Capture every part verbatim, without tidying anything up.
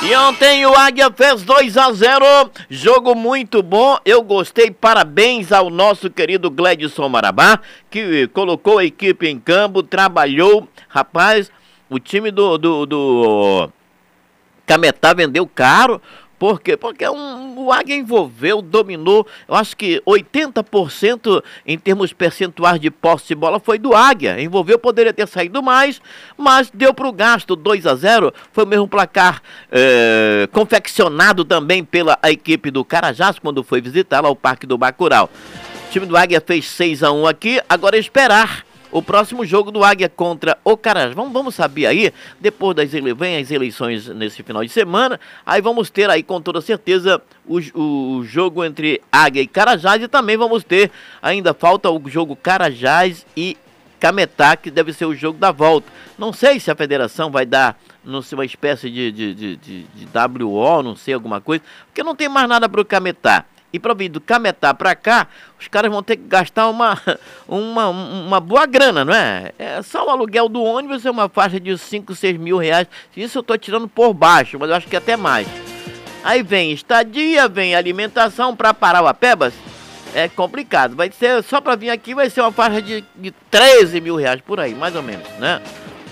E ontem o Águia fez dois a zero, jogo muito bom, eu gostei, parabéns ao nosso querido Gledson Marabá, que colocou a equipe em campo, trabalhou, rapaz, o time do, do, do Cametá vendeu caro. Por quê? Porque um, o Águia envolveu, dominou, eu acho que oitenta por cento em termos percentuais de posse de bola foi do Águia. Envolveu, poderia ter saído mais, mas deu para o gasto. Dois a zero, foi o mesmo placar é, confeccionado também pela equipe do Carajás quando foi visitar lá o Parque do Bacurau. O time do Águia fez seis a um aqui, agora é esperar o próximo jogo do Águia contra o Carajás. Vamos, vamos saber aí, depois das ele... vem as eleições nesse final de semana, aí vamos ter aí com toda certeza o, o jogo entre Águia e Carajás, e também vamos ter, ainda falta o jogo Carajás e Cametá, que deve ser o jogo da volta. Não sei se a federação vai dar, não sei, uma espécie de, de, de, de, de W O, não sei, alguma coisa, porque não tem mais nada para o Cametá. E para vir do Cametá para cá, os caras vão ter que gastar uma, uma, uma boa grana, não é? É só o aluguel do ônibus é uma faixa de cinco, seis mil reais. Isso eu estou tirando por baixo, mas eu acho que até mais. Aí vem estadia, vem alimentação para Parauapebas. É complicado. Vai ser, só para vir aqui vai ser uma faixa de, de treze mil reais por aí, mais ou menos, né?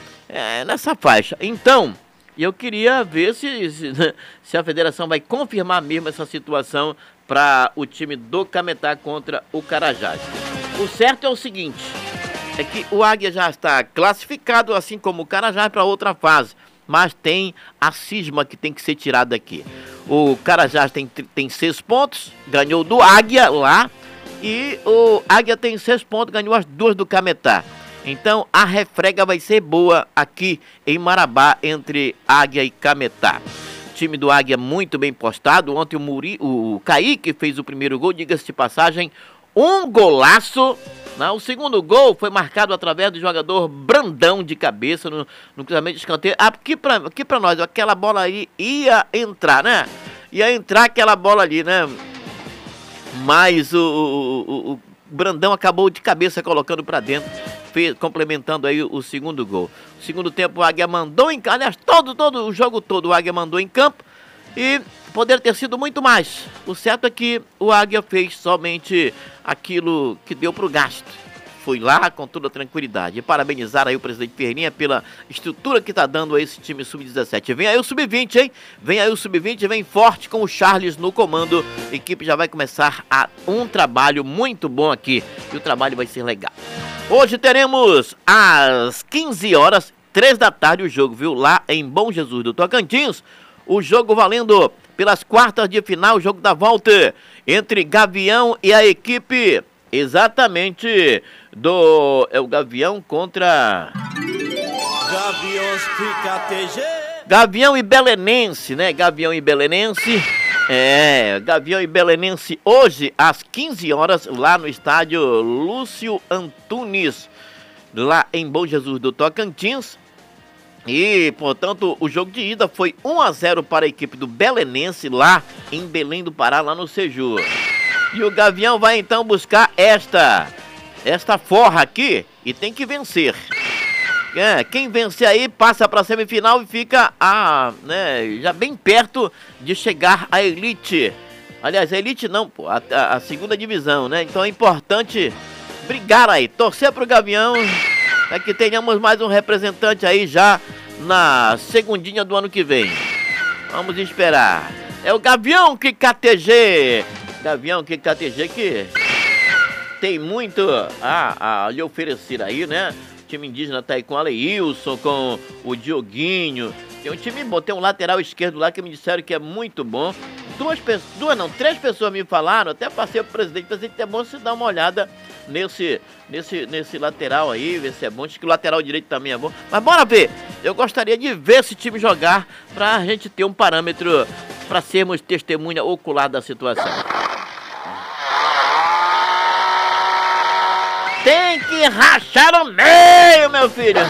É nessa faixa. Então, eu queria ver se, se, se a federação vai confirmar mesmo essa situação para o time do Cametá contra o Carajás. O certo é o seguinte, é que o Águia já está classificado, assim como o Carajás, para outra fase, mas tem a cisma que tem que ser tirada aqui. O Carajás tem, tem seis pontos, ganhou do Águia lá, e o Águia tem seis pontos, ganhou as duas do Cametá. Então a refrega vai ser boa aqui em Marabá entre Águia e Cametá. Time do Águia muito bem postado. Ontem o, Muri, o Kaique fez o primeiro gol, diga-se de passagem, um golaço. Né? O segundo gol foi marcado através do jogador Brandão de cabeça no, no cruzamento de escanteio. Aqui pra, aqui pra nós, aquela bola aí ia entrar, né? Ia entrar aquela bola ali, né? Mas o, o, o, o Brandão acabou de cabeça colocando pra dentro, fez, complementando aí o, o segundo gol. O segundo tempo o Águia mandou em campo, aliás, todo, todo o jogo todo o Águia mandou em campo e poderia ter sido muito mais. O certo é que o Águia fez somente aquilo que deu pro gasto. Foi lá com toda tranquilidade. E parabenizar aí o presidente Ferreirinha pela estrutura que tá dando a esse time sub dezessete. Vem aí o sub vinte, hein? Vem aí o sub vinte, vem forte com o Charles no comando. A equipe já vai começar a um trabalho muito bom aqui. E o trabalho vai ser legal. Hoje teremos às quinze horas, três da tarde, o jogo, viu? Lá em Bom Jesus do Tocantins. O jogo valendo pelas quartas de final, o jogo da volta entre Gavião e a equipe, exatamente, do... é o Gavião contra... Gaviões fica T G. Gavião e Belenense, né? Gavião e Belenense. É, Gavião e Belenense hoje às quinze horas lá no estádio Lúcio Antunes, lá em Bom Jesus do Tocantins. E, portanto, o jogo de ida foi um a zero para a equipe do Belenense lá em Belém do Pará, lá no Seju. E o Gavião vai então buscar esta, esta forra aqui e tem que vencer. É, quem vencer aí passa para a semifinal e fica a, né, já bem perto de chegar à elite. Aliás, a elite não, pô, a, a, a segunda divisão, né? Então é importante brigar aí, torcer pro Gavião, para que tenhamos mais um representante aí já na segundinha do ano que vem. Vamos esperar. É o Gavião que K T G. Gavião que K T G que tem muito a, a lhe oferecer aí, né? O time indígena tá aí com o Aleilson, com o Dioguinho. Tem um time bom, tem um lateral esquerdo lá que me disseram que é muito bom. Duas pessoas, duas não, três pessoas me falaram, até passei pro presidente, o presidente é bom se dar uma olhada nesse, nesse, nesse lateral aí, ver se é bom. Acho que o lateral direito também é bom. Mas bora ver, eu gostaria de ver esse time jogar pra gente ter um parâmetro, pra sermos testemunha ocular da situação. Tem que rachar no meio, meu filho.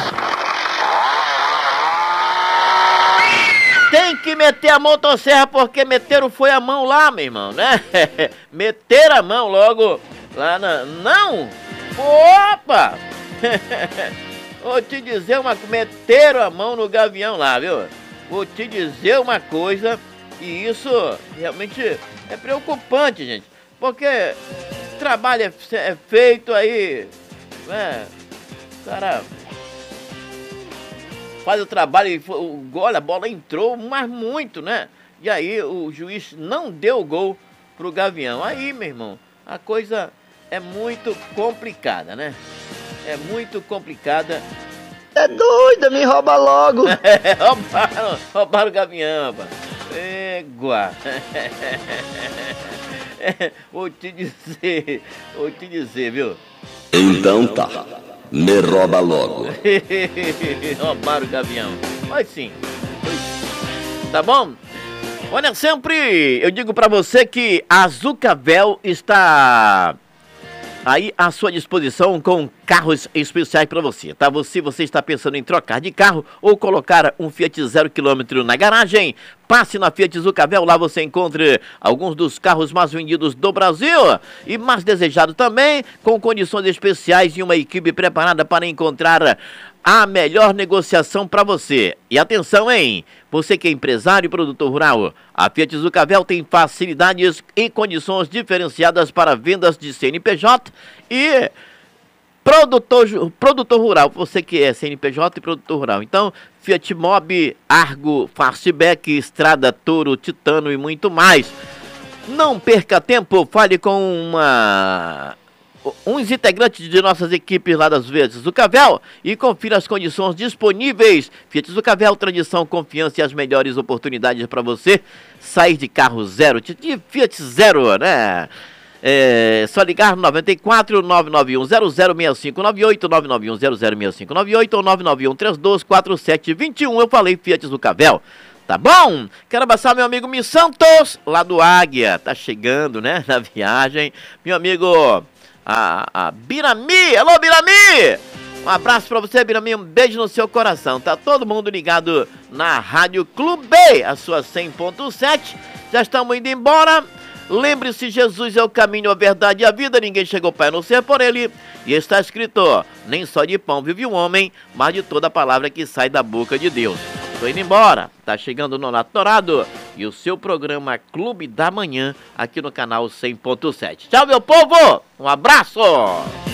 Tem que meter a motosserra, porque meteram foi a mão lá, meu irmão, né? Meteram a mão logo lá na... Não! Opa! Vou te dizer uma... Meteram a mão no Gavião lá, viu? vou te dizer uma coisa, e isso realmente é preocupante, gente, porque trabalho é, é feito aí, né, o cara faz o trabalho e o gol, a bola entrou, mas muito, né? E aí o juiz não deu o gol pro Gavião. Aí, meu irmão, a coisa é muito complicada, né? É muito complicada. É doida, me rouba logo. É, roubaram, roubaram o Gavião, rapaz. Égua. É, vou te dizer, vou te dizer, viu? Então tá, me rouba logo. Roubaram o Gavião. Mas sim. Tá bom? Olha, sempre eu digo pra você que a Zucavel está aí à sua disposição com carros especiais para você, tá? Se você está pensando em trocar de carro ou colocar um Fiat zero quilômetro na garagem, passe na Fiat Zucavel, lá você encontra alguns dos carros mais vendidos do Brasil e mais desejado também, com condições especiais e uma equipe preparada para encontrar a melhor negociação para você. E atenção, hein? Você que é empresário e produtor rural, a Fiat Zucavel tem facilidades e condições diferenciadas para vendas de C N P J e produtor, produtor rural. Você que é C N P J e produtor rural. Então, Fiat Mobi, Argo, Fastback, Estrada, Toro, Titano e muito mais. Não perca tempo, fale com uma... uns integrantes de nossas equipes lá das Fiat Zucavel e confira as condições disponíveis. Fiat Zucavel, tradição, confiança e as melhores oportunidades para você sair de carro zero, de Fiat Zero, né? É só ligar no nove quatro, nove nove um zero zero seis cinco nove oito, nove nove um zero zero seis cinco nove oito ou nove nove um três dois quatro sete dois um. Eu falei Fiat Zucavel. Tá bom? Quero abraçar meu amigo Mi Santos, lá do Águia. Tá chegando, né? Na viagem. Meu amigo... A, a Birami, alô Birami, um abraço pra você, Birami, um beijo no seu coração. Tá todo mundo ligado na Rádio Clube, a sua cem ponto sete. Já estamos indo embora. Lembre-se, Jesus é o caminho, a verdade e a vida. Ninguém chegou ao Pai a não ser por ele. E está escrito, nem só de pão vive o homem, mas de toda a palavra que sai da boca de Deus. Tô indo embora, tá chegando no Nonato Dourado e o seu programa Clube da Manhã aqui no canal cem ponto sete. Tchau, meu povo, um abraço!